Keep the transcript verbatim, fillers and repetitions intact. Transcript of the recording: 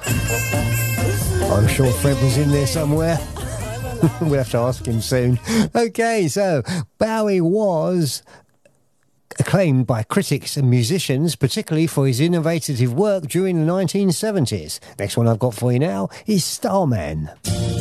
I'm sure Fred was in there somewhere. We'll have to ask him soon. Okay, so Bowie was acclaimed by critics and musicians, particularly for his innovative work during the nineteen seventies. Next one I've got for you now is Starman.